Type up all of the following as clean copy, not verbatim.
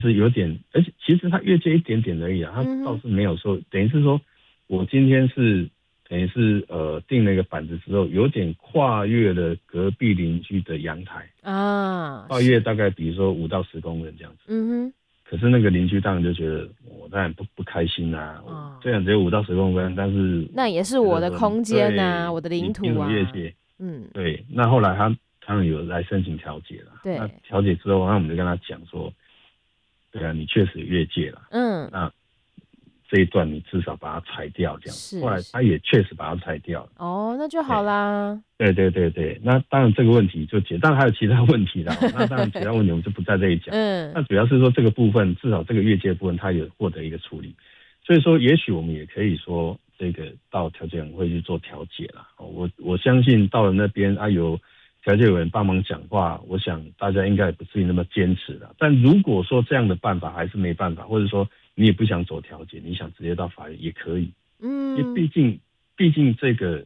是有点，而且其实它越界一点点而已啊，它倒是没有说，等于是说我今天是等于是定了一个板子之后，有点跨越了隔壁邻居的阳台啊，跨越大概比如说5到10公分这样子。可是那个邻居当然就觉得我当然不开心啊，虽然只有5到10公分，但是那也是我的空间啊，我的领土啊。 越界，对。那后来他当然有来申请调解了，那调解之后，那我们就跟他讲说，对啊，你确实越界了，那这一段你至少把它裁掉，这样。后来他也确实把它裁掉了。 哦，那就好啦。 对对对对，那当然这个问题就解，当然还有其他问题啦。那当然其他问题我们就不在这里讲。那主要是说这个部分，至少这个越界部分，它有获得一个处理。所以说，也许我们也可以说，这个到调解委员会去做调解啦。我相信到了那边啊，有调解委员帮忙讲话，我想大家应该也不至于那么坚持啦。但如果说这样的办法还是没办法，或者说你也不想走调解，你想直接到法院也可以。因为毕竟这个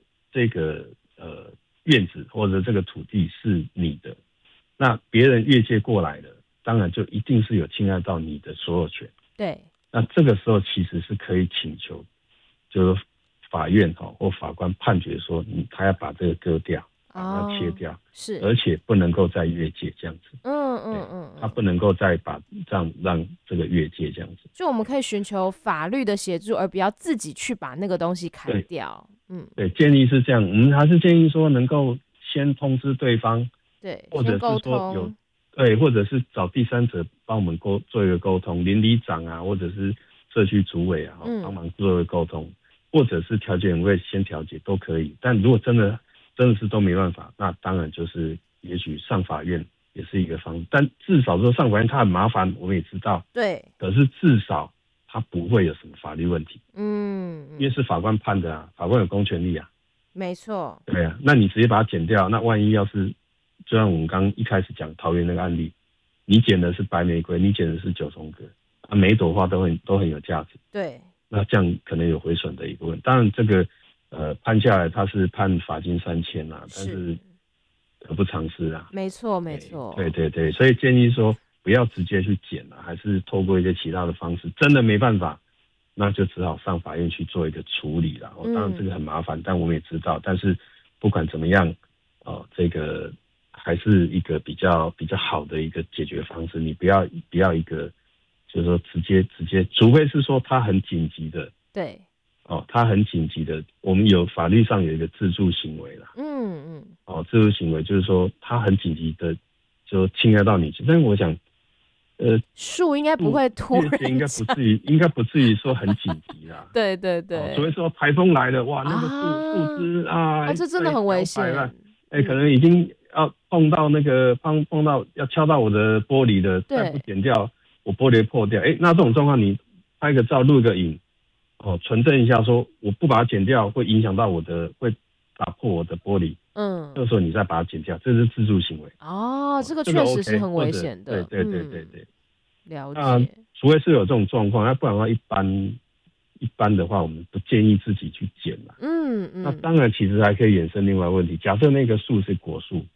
院子或者这个土地是你的，那别人越界过来的，当然就一定是有侵害到你的所有权。 对。 那这个时候其实是可以请求，就是法院或法官判决说，他要把这个割掉，把它切掉， 是， 而且不能够再越界这样子。他不能够再把让这个越界这样子。 就我们可以寻求法律的协助，而不要自己去把那个东西砍掉。 对，建议是这样，我们还是建议说能够先通知对方， 对， 或者是说或者是找第三者帮我们做一个沟通，邻里长啊，或者是社区主委啊，帮忙做一个沟通，或者是调解委员会先调解都可以。但如果真的是都没办法，那当然就是也许上法院也是一个方式。但至少说上法院它很麻烦，我们也知道。 对。 可是至少它不会有什么法律问题。因为是法官判的啊，法官有公权力啊。 没错。 对啊，那你直接把它剪掉，那万一要是，就像我们刚一开始讲桃园那个案例，你剪的是白玫瑰，你剪的是9重葛，每一朵花都很有价值。 对。 那这样可能有毁损的一部分。当然这个判下来他是判罚金3000啊，但是得不偿失啊。 没错没错。 对对对，所以建议说不要直接去剪了，还是透过一些其他的方式，真的没办法，那就只好上法院去做一个处理了。当然这个很麻烦，但我们也知道，但是不管怎么样，这个还是一个比较好的一个解决方式。你不要一个，就是说直接，除非是说他很紧急的。 对。 他很紧急的，我们法律上有一个自助行为啦。自助行为就是说他很紧急的就侵害到你，但是我想。 树应该不会突然应该不至于说很紧急啦。 对对对。 除非说台风来了，哇，那个树枝啊， 这真的很危险。 可能已经要碰到那个碰到要敲到我的玻璃的，再不剪掉，我玻璃破掉。那这种状况你拍个照录个影，存证一下说我不把它剪掉会影响到会打破我的玻璃。这个时候你再把它剪掉，这是自助行为。 这个确实是很危险的。 对。 了解。 除非是有这种状况，不然的话一般的话，我们不建议自己去剪啦。那当然，其实还可以衍生另外问题。假设那个树是果树，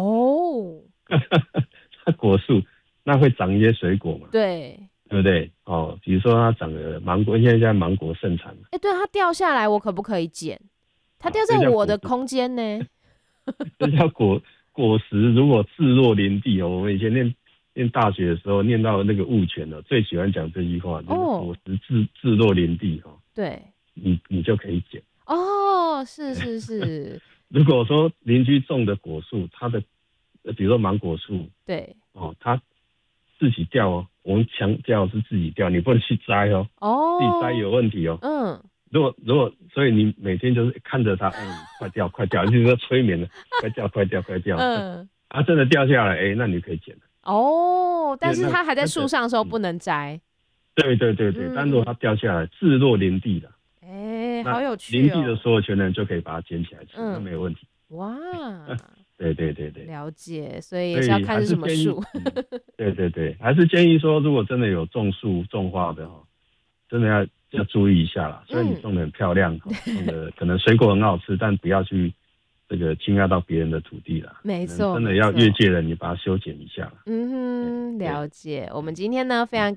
它果树那会长一些水果嘛？ 对不对？比如说它长的芒果，现在芒果盛产。 对，它掉下来，我可不可以捡？它掉在我的空间呢？ 这叫果实，如果自落林地我们以前念大学的时候念到那个物权最喜欢讲这句话，就是果实自落林地对， 你就可以捡。 是。 如果说邻居种的果树，它的比如说芒果树， 对它自己掉我们强调是自己掉，你不能去摘自己摘有问题如果所以你每天就是看着它，快掉，就是说催眠了，快掉。它真的掉下来，那你可以捡了。 但是它还在树上的时候不能摘。 对。但如果它掉下来，自落林地的， 好有趣林地的所有权人就可以把它捡起来吃，那没有问题。 哇。 对。 了解，所以也是要看是什么树。 对，还是建议说，如果真的有种树种花的真的要注意一下啦。虽然你种的很漂亮，种的可能水果很好吃，但不要去这个侵害到别人的土地啦。 没错， 真的要越界了，你把它修剪一下。 了解。我们今天呢，非常